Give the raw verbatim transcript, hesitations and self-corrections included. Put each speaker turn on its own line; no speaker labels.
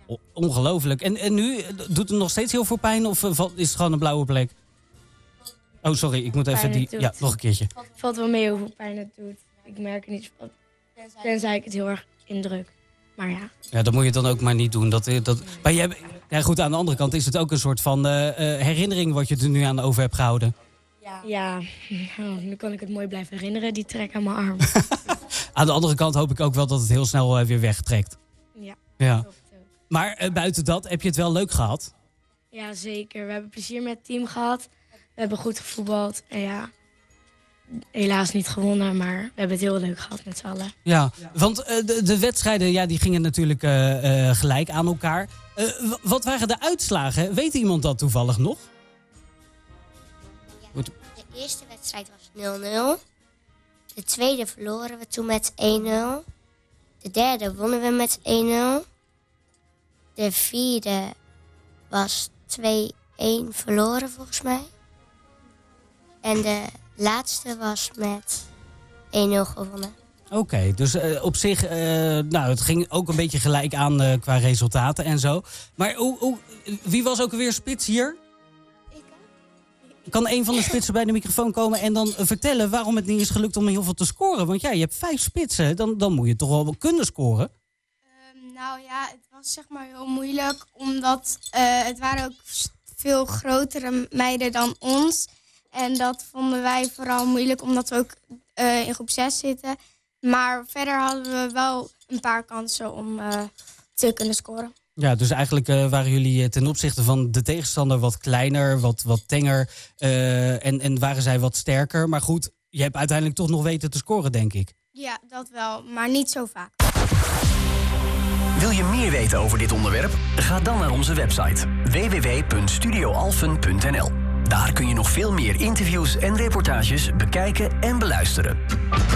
Ongelooflijk. En, en nu, doet het nog steeds heel veel pijn of uh, is het gewoon een blauwe plek? Oh, sorry, ik moet even die... Ja, nog een keertje.
Het valt wel mee hoeveel pijn het doet. Ik merk er niet van. Tenzij ik het heel erg indruk. Maar ja.
Ja, dat moet je dan ook maar niet doen. Dat, dat, maar jij, ja, goed, aan de andere kant is het ook een soort van uh, uh, herinnering wat je er nu aan over hebt gehouden.
Ja, ja. Oh, nu kan ik het mooi blijven herinneren, die trek aan mijn arm.
Aan de andere kant hoop ik ook wel dat het heel snel uh, weer wegtrekt.
Ja.
Ja. Maar uh, buiten dat, heb je het wel leuk gehad?
Ja, zeker. We hebben plezier met het team gehad. We hebben goed gevoetbald. En ja, helaas niet gewonnen, maar we hebben het heel leuk gehad met z'n allen.
Ja, want uh, de, de wedstrijden ja, die gingen natuurlijk uh, uh, gelijk aan elkaar. Uh, w- wat waren de uitslagen? Weet iemand dat toevallig nog?
Ja, de eerste wedstrijd was nul nul. De tweede verloren we toen met één nul. De derde wonnen we met één nul. De vierde was twee één verloren volgens mij. En de laatste was met één nul gewonnen.
Oké, okay, dus uh, op zich, uh, nou, het ging ook een beetje gelijk aan uh, qua resultaten en zo. Maar hoe, hoe, wie was ook alweer spits hier? Ik. Kan een van de spitsen bij de microfoon komen en dan uh, vertellen waarom het niet is gelukt om heel veel te scoren? Want ja, je hebt vijf spitsen, dan, dan moet je toch wel kunnen scoren?
Um, nou ja, het was zeg maar heel moeilijk, omdat uh, het waren ook veel grotere meiden dan ons. En dat vonden wij vooral moeilijk, omdat we ook uh, in groep zes zitten. Maar verder hadden we wel een paar kansen om uh, te kunnen scoren.
Ja, dus eigenlijk uh, waren jullie ten opzichte van de tegenstander wat kleiner, wat, wat tenger. Uh, en, en waren zij wat sterker. Maar goed, je hebt uiteindelijk toch nog weten te scoren, denk ik.
Ja, dat wel, maar niet zo vaak.
Wil je meer weten over dit onderwerp? Ga dan naar onze website w w w punt studio alphen punt n l. Daar kun je nog veel meer interviews en reportages bekijken en beluisteren.